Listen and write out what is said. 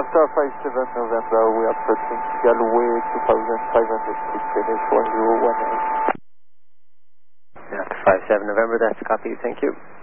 After 57 November, we are approaching Galway 2500 feet, finish 1018. After 57 November, that's copy, thank you.